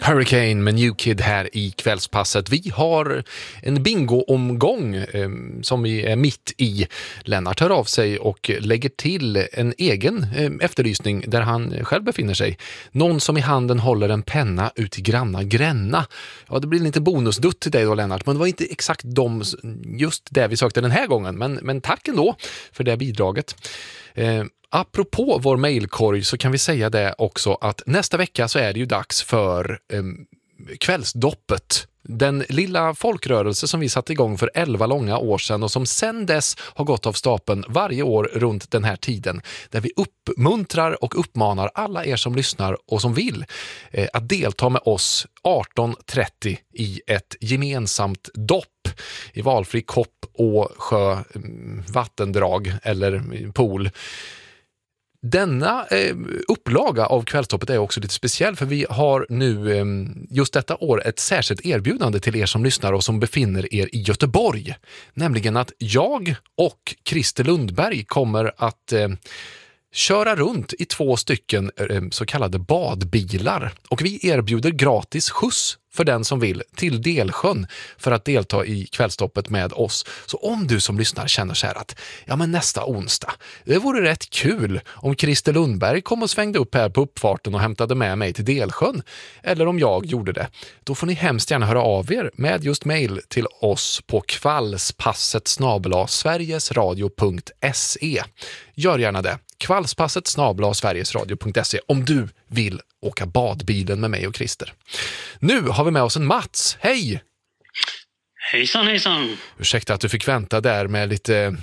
Hurricane med New Kid här i kvällspasset. Vi har en bingo-omgång som vi är mitt i. Lennart hör av sig och lägger till en egen efterlysning där han själv befinner sig. Någon som i handen håller en penna ut i granna Gränna. Ja, det blir lite bonusdutt till dig då, Lennart, men det var inte exakt just det vi sökte den här gången. Men tack ändå för det bidraget. Apropå vår mejlkorg så kan vi säga det också att nästa vecka så är det ju dags för kvällsdoppet. Den lilla folkrörelse som vi satte igång för 11 långa år sedan och som sedan dess har gått av stapeln varje år runt den här tiden. Där vi uppmuntrar och uppmanar alla er som lyssnar och som vill att delta med oss 18:30 i ett gemensamt dopp i valfri kopp, å, sjö, vattendrag eller pool. Denna upplaga av kvällstoppet är också lite speciell för vi har nu just detta år ett särskilt erbjudande till er som lyssnar och som befinner er i Göteborg. Nämligen att jag och Christer Lundberg kommer att köra runt i 2 stycken så kallade badbilar. Och vi erbjuder gratis skjuts för den som vill till Delsjön för att delta i kvällstoppet med oss. Så om du som lyssnar känner så här att ja, men nästa onsdag, det vore rätt kul om Christer Lundberg kom och svängde upp här på uppfarten och hämtade med mig till Delsjön, eller om jag gjorde det, då får ni hemskt gärna höra av er med just mejl till oss på kvällspasset@sverigesradio.se. Gör gärna det. kvällspasset@sverigesradio.se om du vill åka badbilen med mig och Christer. Nu har vi med oss en Mats. Hej! Hejsan, hejsan. Ursäkta att du fick vänta där med lite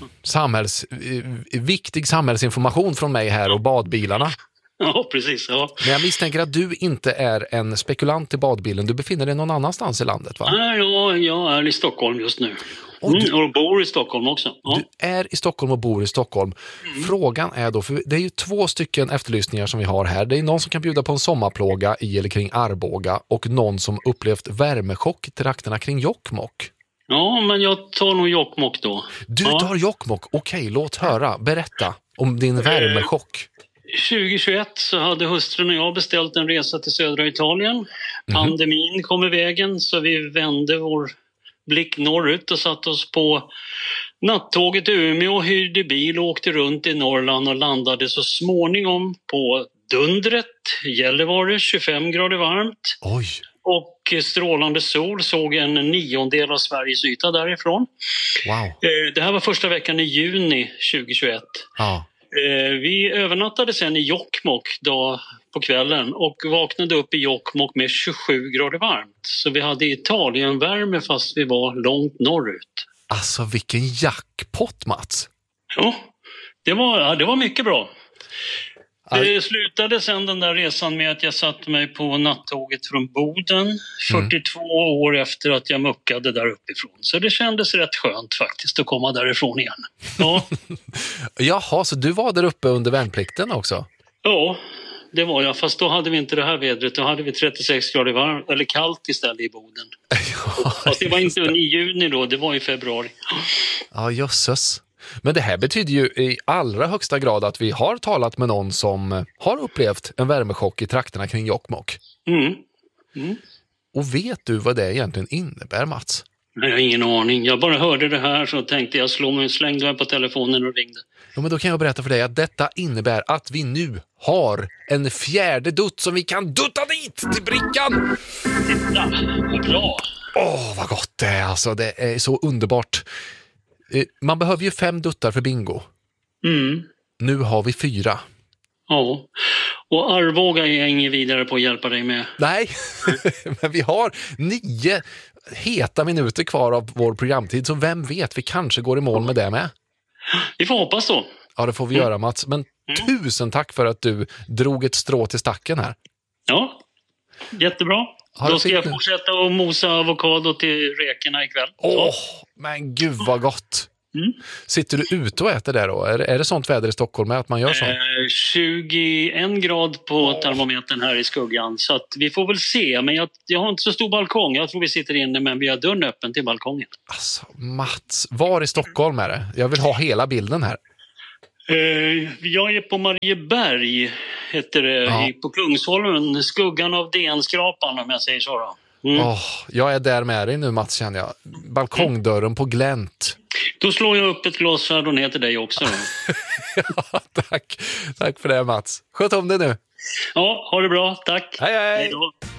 viktig samhällsinformation från mig här och badbilarna. Ja, precis. Ja. Men jag misstänker att du inte är en spekulant i badbilen. Du befinner dig någon annanstans i landet, va? Ja, jag är i Stockholm just nu. Och bor i Stockholm också. Ja. Du är i Stockholm och bor i Stockholm. Frågan är då, för det är ju 2 stycken efterlysningar som vi har här. Det är någon som kan bjuda på en sommarplåga i eller kring Arboga och någon som upplevt värmechock i trakterna kring Jokkmokk. Ja, men jag tar nog Jokkmokk då. Du tar Jokkmokk? Okej, låt höra. Berätta om din värmechock. 2021 så hade hustrun och jag beställt en resa till södra Italien. Pandemin kom i vägen så vi vände vår blick norrut och satte oss på nattåget till Umeå, hyrde bil och åkte runt i Norrland och landade så småningom på Dundret, Gällivare, 25 grader varmt. Oj. Och strålande sol, såg en 9/10 av Sveriges yta därifrån. Wow. Det här var första veckan i juni 2021. Ja. Vi övernattade sen i Jokkmokk då på kvällen och vaknade upp i Jokkmokk med 27 grader varmt. Så vi hade Italienvärme fast vi var långt norrut. Alltså vilken jackpot, Mats. Ja, det var mycket bra. Det slutade sen den där resan med att jag satte mig på nattåget från Boden 42 år efter att jag muckade där uppifrån. Så det kändes rätt skönt faktiskt att komma därifrån igen. Ja. Jaha, så du var där uppe under värnplikten också? Ja, det var jag. Fast då hade vi inte det här vädret. Då hade vi 36 grader varmt, eller kallt istället i Boden. Fast det var inte i juni då, det var i februari. Ja, jösses. Men det här betyder ju i allra högsta grad att vi har talat med någon som har upplevt en värmechock i trakterna kring Jokkmokk. Och vet du vad det egentligen innebär, Mats? Jag har ingen aning. Jag bara hörde det här så tänkte jag slängde mig på telefonen och ringde. Ja, men då kan jag berätta för dig att detta innebär att vi nu har en 4:e dutt som vi kan dutta dit till brickan. Titta, vad bra. Vad gott det är alltså. Det är så underbart. Man behöver ju 5 duttar för bingo. Nu har vi 4. Ja, och Arboga är jag ingen vidare på att hjälpa dig med. Nej, men vi har 9 heta minuter kvar av vår programtid. Så vem vet, vi kanske går i mål med det med. Vi får hoppas då. Ja, det får vi göra, Mats. Men tusen tack för att du drog ett strå till stacken här. Ja, jättebra. Då ska jag fortsätta att mosa avokado till rekorna ikväll. Men gud vad gott. Sitter du ute och äter där då? Är det sånt väder i Stockholm med att man gör så? 21 grad på termometern här i skuggan. Så att vi får väl se. Men jag har inte så stor balkong. Jag tror vi sitter inne, men vi har dörren öppen till balkongen. Alltså, Mats, var i Stockholm är det? Jag vill ha hela bilden här. Jag är på Marieberg, heter det, Ja. på Kungsholmen, skuggan av DN-skrapan om jag säger så då. Jag är där med dig nu, Mats, känner jag. Balkongdörren på glänt. Då slår jag upp ett glas Chardonnay till dig också då. Ja, tack för det, Mats. Sköt om det nu. Ja, ha det bra, tack. Hej, hej. Hej då.